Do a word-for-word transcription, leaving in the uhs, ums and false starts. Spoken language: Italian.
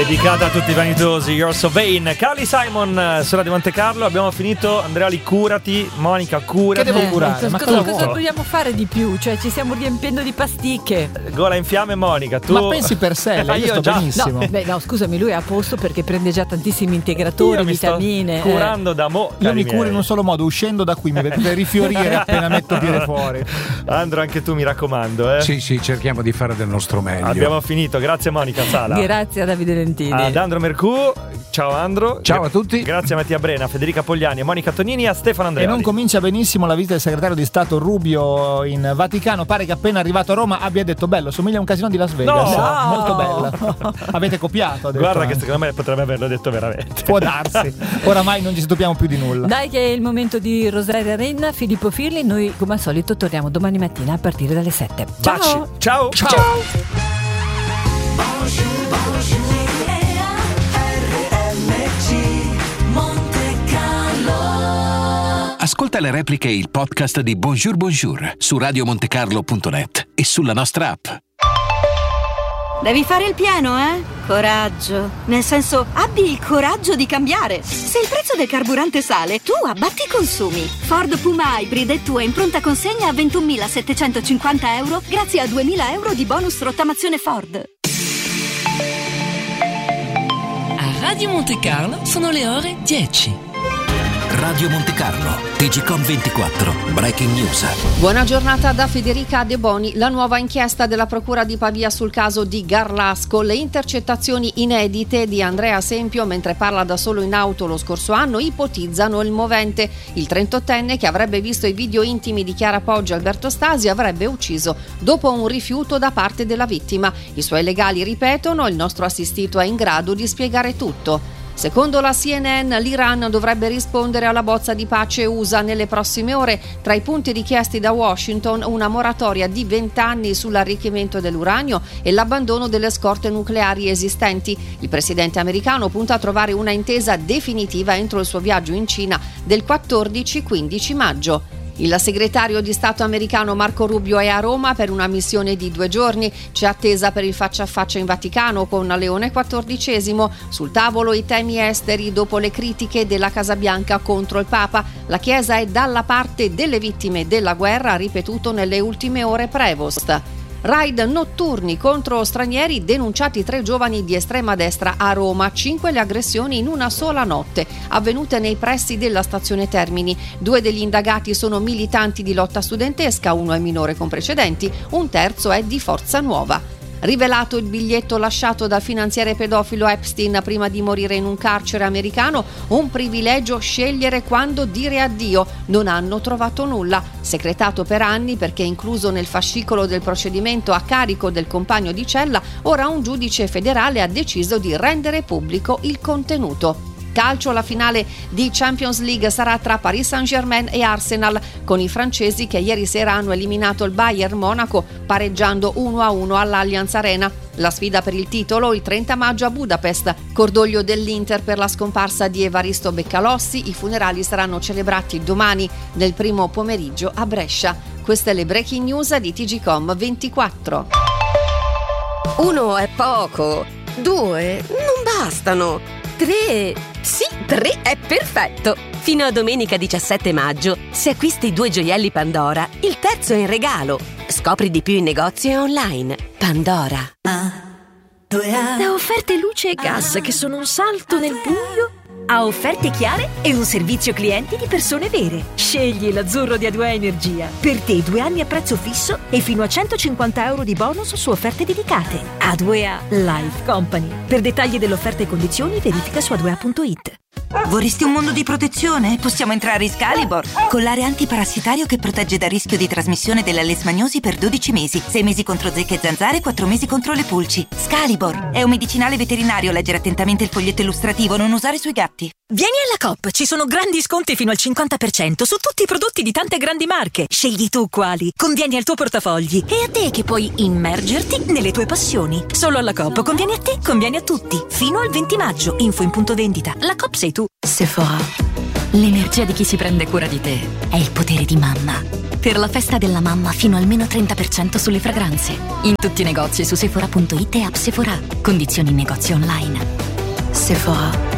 Dedicata a tutti i vanitosi, You're So Vain. Carly Simon su Radio Monte Carlo. Abbiamo finito. Andrea Li, curati. Monica, curati. Che devo eh, curare? Ma cosa, cosa vogliamo fare di più? Cioè ci stiamo riempiendo di pasticche. Gola in fiamme, Monica. Tu... Ma pensi per sé, lei, io sto già... benissimo. No, beh, no, scusami, lui è a posto perché prende già tantissimi integratori, io mi vitamine. Sto curando eh. da mo. Io mi curo in un solo modo, uscendo da qui mi vedete rifiorire appena metto piede fuori. Andro, anche tu mi raccomando, eh. Sì, sì, cerchiamo di fare del nostro meglio. Abbiamo finito. Grazie Monica Sala. Grazie a Davide Lentini. Ad Andro Mercù. Ciao Andro. Ciao a tutti. Grazie a Mattia Brena, Federica Pogliani, a Monica Tonini e a Stefano Andrea. E non comincia benissimo la visita del segretario di Stato Rubio in Vaticano. Pare che appena arrivato a Roma abbia detto: bello, somiglia a un casino di Las Vegas. No! Molto bella. Avete copiato, ha detto. Guarda che anche. secondo me potrebbe averlo detto veramente. Può darsi. Oramai non ci stupiamo più di nulla. Dai che è il momento di Rosaria Renna, Filippo Firli. Noi come al solito torniamo domani mattina a partire dalle sette. Ciao. Baci. Ciao. Ciao. Ciao. Ascolta le repliche e il podcast di Bonjour Bonjour su radio montecarlo punto net e sulla nostra app. Devi fare il pieno, eh? Coraggio. Nel senso, abbi il coraggio di cambiare. Se il prezzo del carburante sale, tu abbatti i consumi. Ford Puma Hybrid è tua in pronta consegna a ventunomilasettecentocinquanta euro grazie a duemila euro di bonus rottamazione Ford. A Radio Monte Carlo sono le ore dieci. Radio Monte Carlo, T G Com ventiquattro, Breaking News. Buona giornata da Federica De Boni. La nuova inchiesta della Procura di Pavia sul caso di Garlasco. Le intercettazioni inedite di Andrea Sempio mentre parla da solo in auto lo scorso anno ipotizzano il movente. Il trentottenne, che avrebbe visto i video intimi di Chiara Poggi e Alberto Stasi, avrebbe ucciso dopo un rifiuto da parte della vittima. I suoi legali ripetono: il nostro assistito è in grado di spiegare tutto. Secondo la C N N, l'Iran dovrebbe rispondere alla bozza di pace U S A nelle prossime ore. Tra i punti richiesti da Washington, una moratoria di vent'anni sull'arricchimento dell'uranio e l'abbandono delle scorte nucleari esistenti. Il presidente americano punta a trovare una intesa definitiva entro il suo viaggio in Cina del quattordici quindici maggio. Il segretario di Stato americano Marco Rubio è a Roma per una missione di due giorni. C'è attesa per il faccia a faccia in Vaticano con Leone quattordicesimo. Sul tavolo i temi esteri dopo le critiche della Casa Bianca contro il Papa. La Chiesa è dalla parte delle vittime della guerra, ha ripetuto nelle ultime ore Prevost. Raid notturni contro stranieri, denunciati tre giovani di estrema destra a Roma. Cinque le aggressioni in una sola notte, avvenute nei pressi della stazione Termini. Due degli indagati sono militanti di lotta studentesca, uno è minore con precedenti, un terzo è di Forza Nuova. Rivelato il biglietto lasciato dal finanziere pedofilo Epstein prima di morire in un carcere americano, un privilegio scegliere quando dire addio. Non hanno trovato nulla. Segretato per anni perché incluso nel fascicolo del procedimento a carico del compagno di cella, ora un giudice federale ha deciso di rendere pubblico il contenuto. Calcio, la finale di Champions League sarà tra Paris Saint-Germain e Arsenal, con i francesi che ieri sera hanno eliminato il Bayern Monaco pareggiando uno a uno all'Allianz Arena. La sfida per il titolo il trenta maggio a Budapest. Cordoglio dell'Inter per la scomparsa di Evaristo Beccalossi. I funerali saranno celebrati domani nel primo pomeriggio a Brescia. Queste le breaking news di T G Com ventiquattro. Uno è poco, due non bastano. Tre, sì, tre è perfetto. Fino a domenica diciassette maggio, se acquisti due gioielli Pandora, il terzo è in regalo. Scopri di più in negozio e online. Pandora. Da offerte luce e gas che sono un salto nel buio a offerte chiare e un servizio clienti di persone vere. Scegli l'azzurro di A due A Energia. Per te due anni a prezzo fisso e fino a centocinquanta euro di bonus su offerte dedicate. A due A Life Company. Per dettagli dell'offerta e condizioni verifica su a due a punto it. Vorresti un mondo di protezione? Possiamo entrare in Scalibor. Collare antiparassitario che protegge dal rischio di trasmissione della leishmaniosi per dodici mesi. sei mesi contro zecche e zanzare, quattro mesi contro le pulci. Scalibor è un medicinale veterinario. Leggere attentamente il foglietto illustrativo, non usare sui gatti. Vieni alla Coop, ci sono grandi sconti fino al cinquanta per cento su tutti i prodotti di tante grandi marche. Scegli tu quali, convieni al tuo portafogli e a te che puoi immergerti nelle tue passioni. Solo alla Coop convieni a te, convieni a tutti. Fino al venti maggio, info in punto vendita. La Coop sei tu. Sephora, l'energia di chi si prende cura di te è il potere di mamma. Per la festa della mamma fino al meno trenta per cento sulle fragranze. In tutti i negozi su Sephora punto it e app Sephora. Condizioni in negozio online. Sephora.